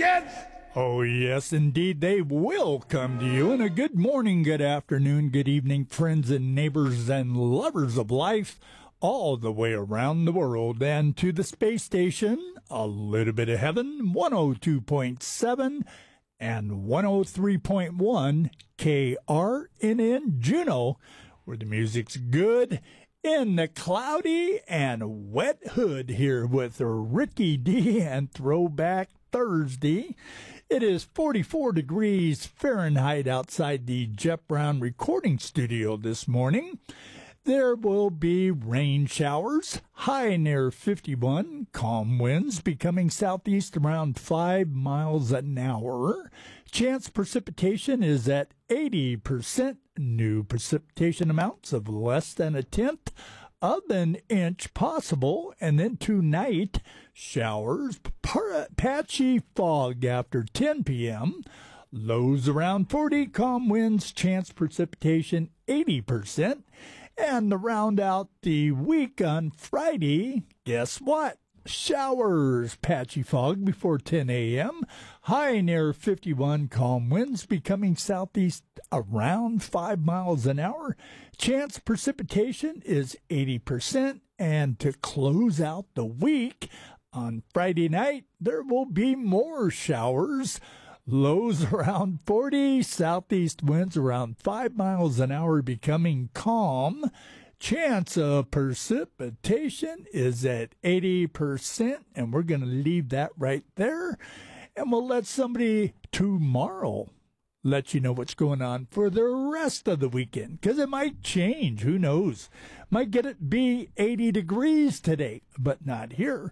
kids? Oh, yes, indeed, they will come to you. And a good morning, good afternoon, good evening, friends and neighbors and lovers of life all the way around the world. And to the space station, a little bit of heaven, 102.7 and 103.1 KRNN Juneau, where the music's good. In the cloudy and wet hood here with Ricky D and Throwback Thursday. It is 44 degrees Fahrenheit outside the Jeff Brown recording studio this morning. There will be rain showers, high near 51, calm winds becoming southeast around 5 miles an hour. Chance precipitation is at 80%. New precipitation amounts of less than a tenth of an inch possible. And then tonight, showers, patchy fog after 10 p.m., lows around 40, calm winds, chance precipitation 80%. And to round out the week on Friday, guess what? Showers, patchy fog before 10 a.m., high near 51, calm winds becoming southeast around 5 miles an hour. Chance precipitation is 80%. And to close out the week, on Friday night, there will be more showers. Lows around 40, southeast winds around 5 miles an hour becoming calm. Chance of precipitation is at 80%, and we're going to leave that right there. And we'll let somebody tomorrow let you know what's going on for the rest of the weekend, because it might change. Who knows? Might get it be 80 degrees today, but not here.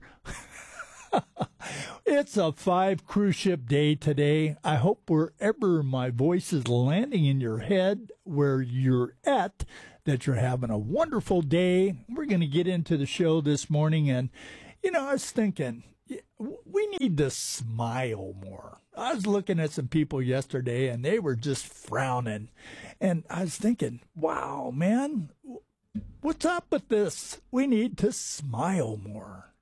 It's a 5 cruise ship day today. I hope wherever my voice is landing in your head, where you're at, that you're having a wonderful day. We're going to get into the show this morning. And, I was thinking, we need to smile more. I was looking at some people yesterday, and they were just frowning. And I was thinking, wow, man, what's up with this? We need to smile more.